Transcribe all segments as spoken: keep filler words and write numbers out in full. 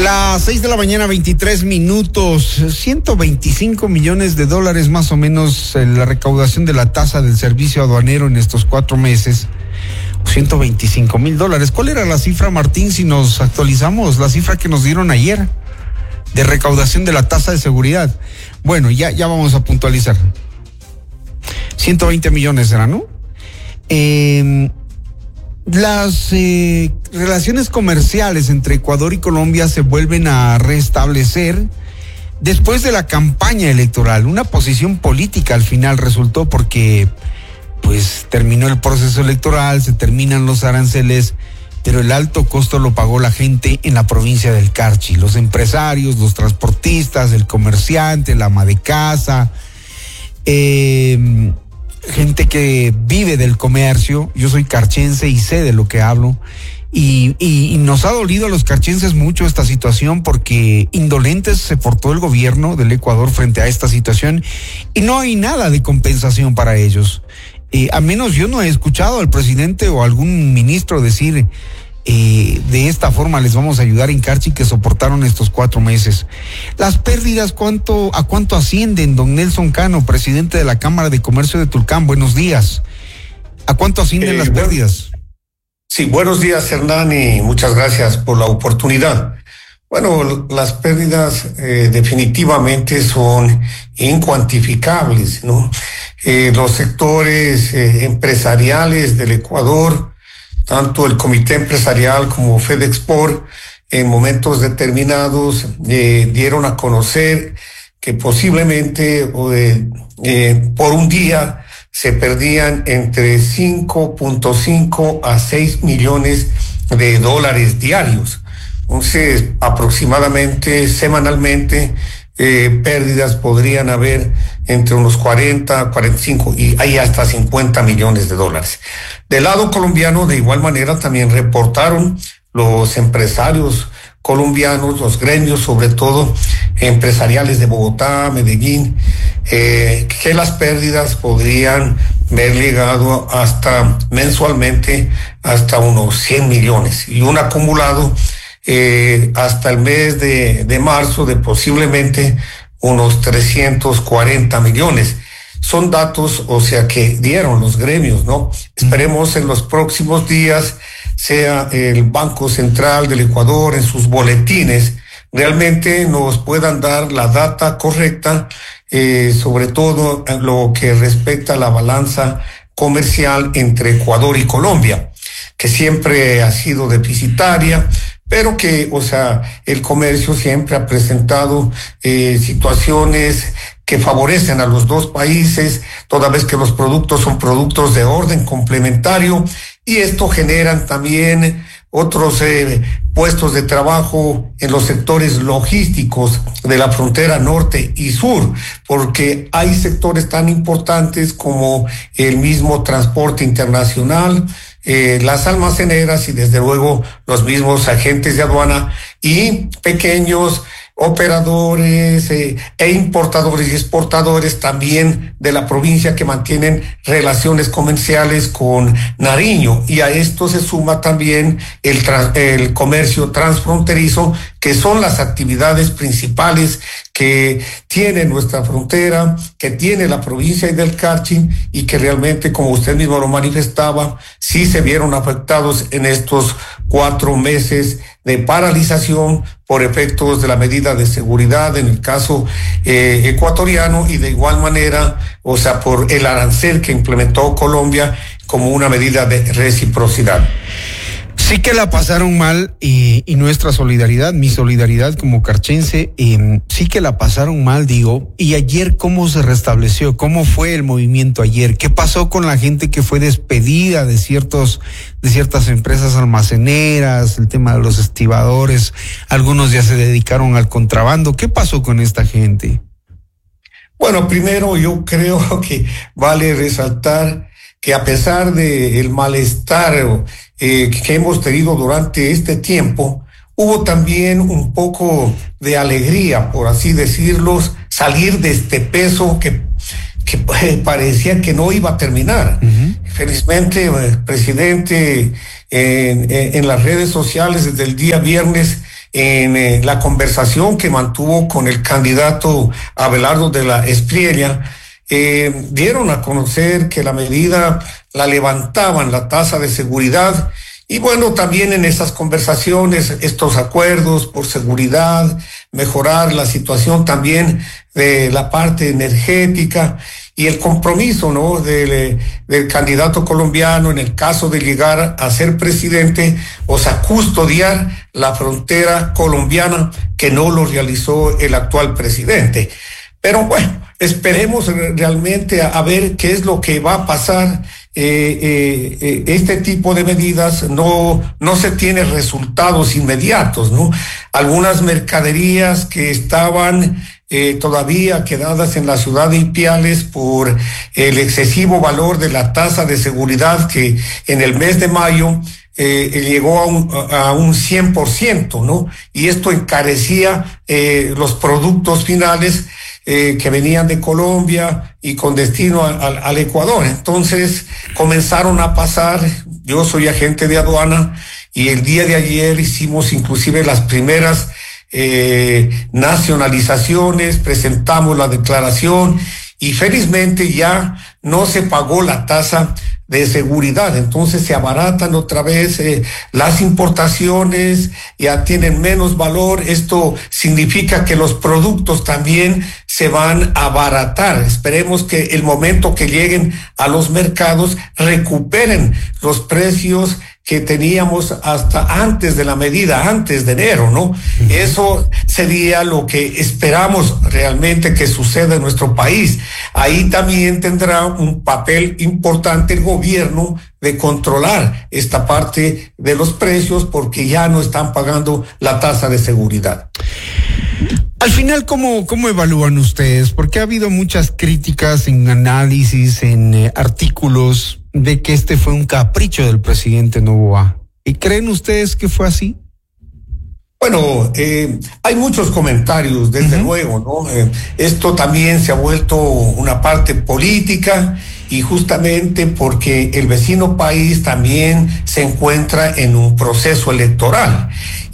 Las seis de la mañana, veintitrés minutos, ciento veinticinco millones de dólares más o menos eh, la recaudación de la tasa del servicio aduanero en estos cuatro meses. ciento veinticinco mil dólares. ¿Cuál era la cifra, Martín, si nos actualizamos? La cifra que nos dieron ayer de recaudación de la tasa de seguridad. Bueno, ya, ya vamos a puntualizar. ciento veinte millones era, ¿no? Eh... Las eh, relaciones comerciales entre Ecuador y Colombia se vuelven a restablecer después de la campaña electoral. Una posición política al final resultó porque pues terminó el proceso electoral, se terminan los aranceles, pero el alto costo lo pagó la gente en la provincia del Carchi, los empresarios, los transportistas, el comerciante, el ama de casa, eh... gente que vive del comercio. Yo soy carchense y sé de lo que hablo, y, y, y nos ha dolido a los carchenses mucho esta situación, porque indolentes se portó el gobierno del Ecuador frente a esta situación y no hay nada de compensación para ellos. Eh, a menos yo no he escuchado al presidente o algún ministro decir Eh, de esta forma les vamos a ayudar en Carchi, que soportaron estos cuatro meses. Las pérdidas, ¿cuánto, a cuánto ascienden, don Nelson Cano, presidente de la Cámara de Comercio de Tulcán? Buenos días. ¿A cuánto ascienden eh, las bueno, pérdidas? Sí, buenos días, Hernán, y muchas gracias por la oportunidad. Bueno, las pérdidas eh, definitivamente son incuantificables, ¿no? Eh, los sectores eh, empresariales del Ecuador, tanto el Comité Empresarial como FedExport, en momentos determinados eh, dieron a conocer que posiblemente eh, eh, por un día se perdían entre cinco punto cinco a seis millones de dólares diarios. Entonces, aproximadamente semanalmente, eh, pérdidas podrían haber entre unos cuarenta, cuarenta y cinco y hay hasta cincuenta millones de dólares. Del lado colombiano, de igual manera, también reportaron los empresarios colombianos, los gremios, sobre todo empresariales de Bogotá, Medellín, eh, que las pérdidas podrían haber llegado hasta mensualmente hasta unos cien millones y un acumulado eh, hasta el mes de, de marzo de posiblemente unos trescientos cuarenta millones. Son datos, o sea, que dieron los gremios, ¿no? Esperemos en los próximos días sea el Banco Central del Ecuador en sus boletines realmente nos puedan dar la data correcta, eh, sobre todo en lo que respecta a la balanza comercial entre Ecuador y Colombia, que siempre ha sido deficitaria, pero que, o sea, el comercio siempre ha presentado eh, situaciones que favorecen a los dos países, toda vez que los productos son productos de orden complementario, y esto generan también otros eh, puestos de trabajo en los sectores logísticos de la frontera norte y sur, porque hay sectores tan importantes como el mismo transporte internacional, eh, las almaceneras y desde luego los mismos agentes de aduana y pequeños operadores eh, e importadores y exportadores también de la provincia que mantienen relaciones comerciales con Nariño, y a esto se suma también el, trans, el comercio transfronterizo, que son las actividades principales que tiene nuestra frontera, que tiene la provincia del Carchi, y que realmente, como usted mismo lo manifestaba, sí se vieron afectados en estos cuatro meses de paralización por efectos de la medida de seguridad en el caso eh, ecuatoriano, y de igual manera, o sea, por el arancel que implementó Colombia como una medida de reciprocidad. Sí que la pasaron mal, y, y nuestra solidaridad, mi solidaridad como carchense, eh, sí que la pasaron mal, digo. Y ayer, ¿cómo se restableció? ¿Cómo fue el movimiento ayer? ¿Qué pasó con la gente que fue despedida de ciertos, de ciertas empresas almaceneras, el tema de los estibadores? Algunos ya se dedicaron al contrabando. ¿Qué pasó con esta gente? Bueno, primero yo creo que vale resaltar que a pesar de el malestar eh, que hemos tenido durante este tiempo, hubo también un poco de alegría, por así decirlo, salir de este peso que, que parecía que no iba a terminar. Uh-huh. Felizmente, el presidente en, en, en las redes sociales desde el día viernes en eh, la conversación que mantuvo con el candidato Abelardo de la Espriella, eh, dieron a conocer que la medida la levantaban, la tasa de seguridad. Y bueno, también en esas conversaciones, estos acuerdos por seguridad, mejorar la situación también de la parte energética y el compromiso, ¿no?, del, del candidato colombiano en el caso de llegar a ser presidente, o sea, custodiar la frontera colombiana, que no lo realizó el actual presidente. Pero bueno, esperemos realmente a, a ver qué es lo que va a pasar. Eh, eh, eh, este tipo de medidas no, no se tiene resultados inmediatos, ¿no? Algunas mercaderías que estaban eh, todavía quedadas en la ciudad de Ipiales por el excesivo valor de la tasa de seguridad, que en el mes de mayo Eh, llegó a un, a un cien por ciento, ¿no? Y esto encarecía eh, los productos finales eh, que venían de Colombia y con destino a, a, al Ecuador. Entonces comenzaron a pasar, yo soy agente de aduana, y el día de ayer hicimos inclusive las primeras eh, nacionalizaciones, presentamos la declaración y felizmente ya no se pagó la tasa de seguridad. Entonces se abaratan otra vez eh, las importaciones, ya tienen menos valor. Esto significa que los productos también se van a abaratar. Esperemos que el momento que lleguen a los mercados recuperen los precios que teníamos hasta antes de la medida, antes de enero, ¿no? Uh-huh. Eso sería lo que esperamos realmente que suceda en nuestro país. Ahí también tendrá un papel importante el gobierno de controlar esta parte de los precios, porque ya no están pagando la tasa de seguridad. Al final, ¿cómo, cómo evalúan ustedes? Porque ha habido muchas críticas en análisis, en eh, artículos, de que este fue un capricho del presidente Noboa. ¿Y creen ustedes que fue así? Bueno, eh, hay muchos comentarios, desde uh-huh. luego, ¿no? Eh, esto también se ha vuelto una parte política, y justamente porque el vecino país también se encuentra en un proceso electoral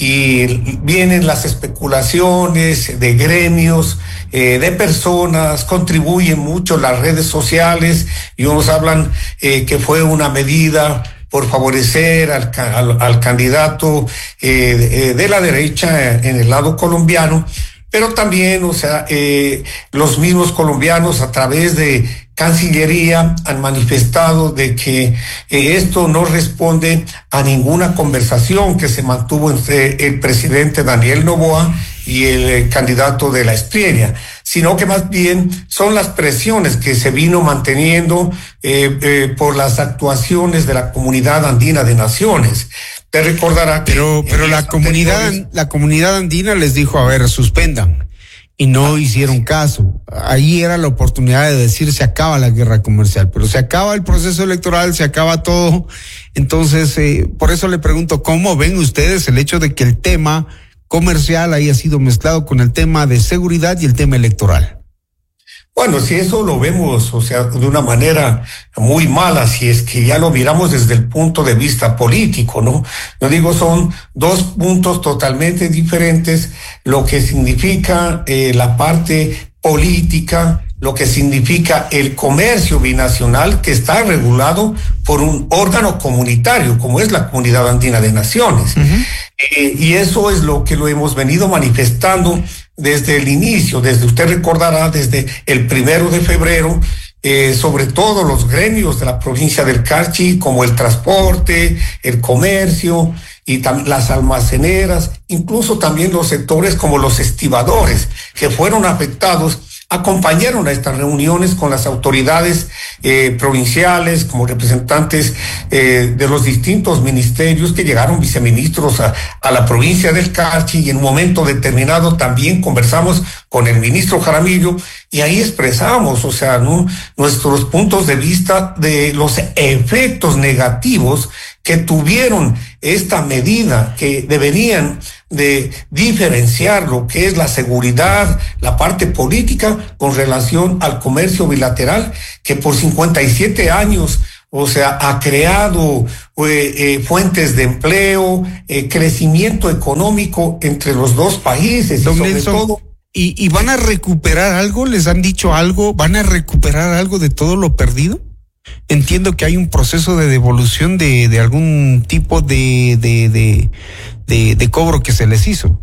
y vienen las especulaciones de gremios, eh, de personas, contribuyen mucho las redes sociales, y unos hablan eh, que fue una medida por favorecer al, al, al candidato eh, de la derecha en el lado colombiano, pero también, o sea, eh, los mismos colombianos a través de Cancillería han manifestado de que eh, esto no responde a ninguna conversación que se mantuvo entre el presidente Daniel Noboa y el eh, candidato de la Espriella, sino que más bien son las presiones que se vino manteniendo eh, eh, por las actuaciones de la Comunidad Andina de Naciones. Te recordará que pero pero la comunidad la comunidad andina les dijo, a ver, suspendan, y no ah, hicieron caso. Ahí era la oportunidad de decir, se acaba la guerra comercial, pero se acaba el proceso electoral, se acaba todo. Entonces, eh, por eso le pregunto, ¿cómo ven ustedes el hecho de que el tema comercial haya sido mezclado con el tema de seguridad y el tema electoral? Bueno, si eso lo vemos, o sea, de una manera muy mala, si es que ya lo miramos desde el punto de vista político, ¿no? Yo digo, son dos puntos totalmente diferentes, lo que significa eh, la parte política, lo que significa el comercio binacional, que está regulado por un órgano comunitario, como es la Comunidad Andina de Naciones. Uh-huh. Eh, y eso es lo que lo hemos venido manifestando desde el inicio, desde, usted recordará, desde el primero de febrero, eh, sobre todo los gremios de la provincia del Carchi, como el transporte, el comercio y tam- las almaceneras, incluso también los sectores como los estibadores, que fueron afectados, acompañaron a estas reuniones con las autoridades eh, provinciales, como representantes eh, de los distintos ministerios, que llegaron viceministros a, a la provincia del Carchi, y en un momento determinado también conversamos con el ministro Jaramillo, y ahí expresamos, o sea, ¿no?, nuestros puntos de vista de los efectos negativos que tuvieron esta medida, que deberían de diferenciar lo que es la seguridad, la parte política, con relación al comercio bilateral, que por cincuenta y siete años, o sea, ha creado eh, eh, fuentes de empleo, eh, crecimiento económico entre los dos países. Don y sobre Nelson, todo, ¿y, ¿y van a recuperar algo? ¿Les han dicho algo? ¿Van a recuperar algo de todo lo perdido? Entiendo que hay un proceso de devolución de, de algún tipo de, de, de, de, de cobro que se les hizo.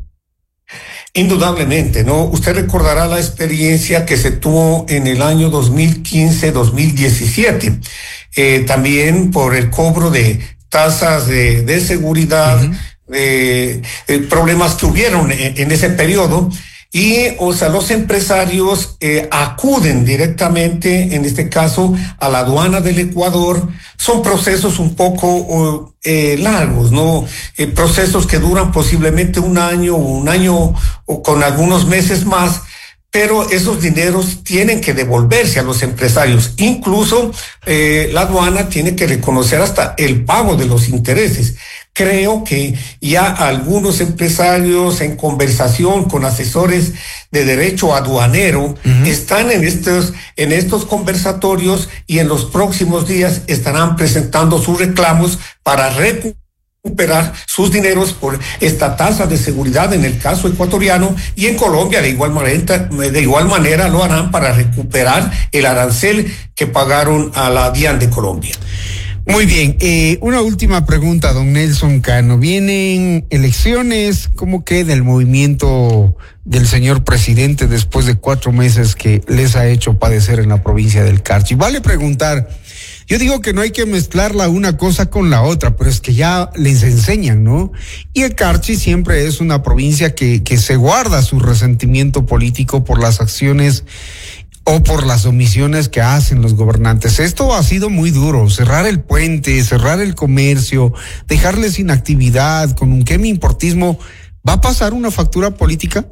Indudablemente, ¿no? Usted recordará la experiencia que se tuvo en el año dos mil quince, dos mil diecisiete, eh, también por el cobro de tasas de, de seguridad, uh-huh. de, de problemas que hubieron en, en ese periodo. Y, o sea, los empresarios eh, acuden directamente, en este caso, a la aduana del Ecuador. Son procesos un poco eh, largos, ¿no? Eh, procesos que duran posiblemente un año, un año o con algunos meses más, pero esos dineros tienen que devolverse a los empresarios. Incluso eh, la aduana tiene que reconocer hasta el pago de los intereses. Creo que ya algunos empresarios en conversación con asesores de derecho aduanero uh-huh. están en estos, en estos conversatorios y en los próximos días estarán presentando sus reclamos para recuperar sus dineros por esta tasa de seguridad en el caso ecuatoriano, y en Colombia de igual manera, de igual manera lo harán para recuperar el arancel que pagaron a la DIAN de Colombia. Muy bien, eh, una última pregunta, don Nelson Cano. Vienen elecciones, ¿cómo queda el movimiento del señor presidente después de cuatro meses que les ha hecho padecer en la provincia del Carchi? Vale preguntar, yo digo que no hay que mezclar la una cosa con la otra, pero es que ya les enseñan, ¿no? Y el Carchi siempre es una provincia que, que se guarda su resentimiento político por las acciones o por las omisiones que hacen los gobernantes. Esto ha sido muy duro, cerrar el puente, cerrar el comercio, dejarles sin actividad, con un quemi-importismo. ¿Va a pasar una factura política?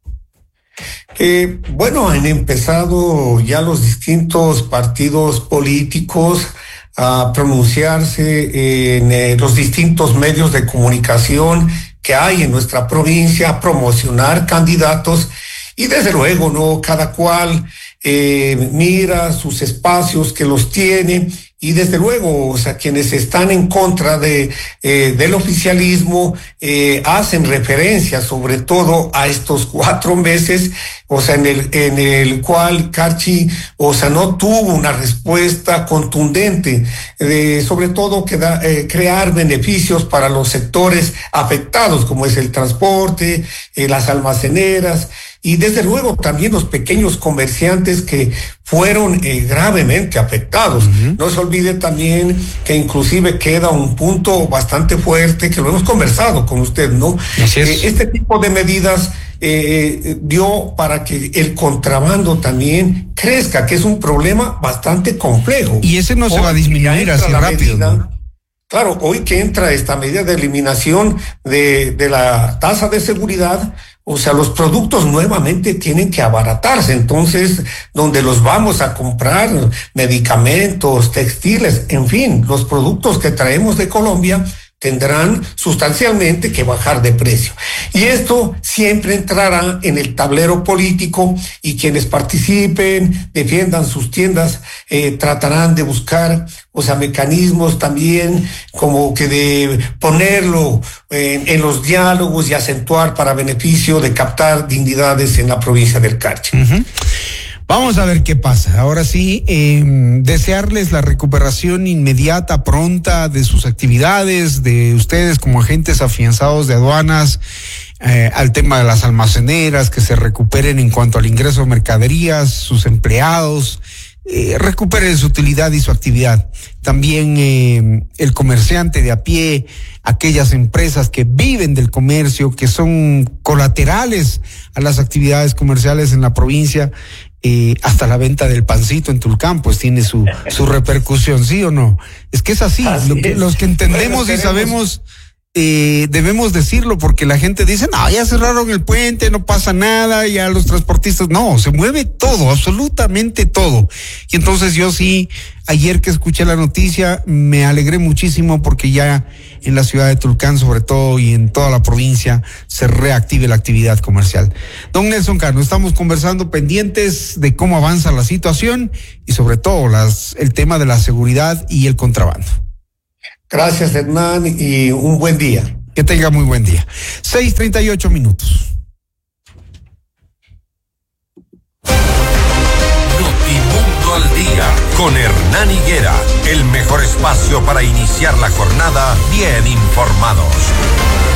Eh, bueno, han empezado ya los distintos partidos políticos a pronunciarse en eh, los distintos medios de comunicación que hay en nuestra provincia, a promocionar candidatos, y desde luego, no, cada cual eh, mira sus espacios que los tiene, y desde luego, o sea, quienes están en contra de eh, del oficialismo eh, hacen referencia sobre todo a estos cuatro meses, o sea, en el en el cual Carchi, o sea, no tuvo una respuesta contundente, de, sobre todo que da, eh, crear beneficios para los sectores afectados, como es el transporte, eh, las almaceneras, y desde luego también los pequeños comerciantes que fueron eh, gravemente afectados. Uh-huh. No se olvide también que inclusive queda un punto bastante fuerte que lo hemos conversado con usted, ¿no? Así es. Eh, este tipo de medidas eh, dio para que el contrabando también crezca, que es un problema bastante complejo. Y ese no se va a disminuir así rápido, medida, ¿no? Claro, hoy que entra esta medida de eliminación de, de la tasa de seguridad, o sea, los productos nuevamente tienen que abaratarse. Entonces, donde los vamos a comprar, medicamentos, textiles, en fin, los productos que traemos de Colombia tendrán sustancialmente que bajar de precio. Y esto siempre entrará en el tablero político, y quienes participen, defiendan sus tiendas, eh, tratarán de buscar, o sea, mecanismos también como que de ponerlo en, en los diálogos y acentuar para beneficio de captar dignidades en la provincia del Carchi. Uh-huh. Vamos a ver qué pasa. Ahora sí, eh, desearles la recuperación inmediata, pronta de sus actividades, de ustedes como agentes afianzados de aduanas, eh, al tema de las almaceneras, que se recuperen en cuanto al ingreso de mercaderías, sus empleados, eh, recuperen su utilidad y su actividad. También eh, el comerciante de a pie, aquellas empresas que viven del comercio, que son colaterales a las actividades comerciales en la provincia. Eh, hasta la venta del pancito en Tulcán, pues tiene su su repercusión, ¿sí o no? Es que es así, así lo que, es. los que entendemos bueno, y sabemos eh, debemos decirlo porque la gente dice, no, ya cerraron el puente, no pasa nada, ya los transportistas, no, se mueve todo, absolutamente todo. Y entonces yo sí, ayer que escuché la noticia, me alegré muchísimo porque ya en la ciudad de Tulcán, sobre todo, y en toda la provincia, se reactive la actividad comercial. Don Nelson Cano, estamos conversando pendientes de cómo avanza la situación y sobre todo las, el tema de la seguridad y el contrabando. Gracias, Hernán, y un buen día. Que tenga muy buen día. seis treinta y ocho minutos. Notimundo al día con Hernán Higuera, el mejor espacio para iniciar la jornada bien informados.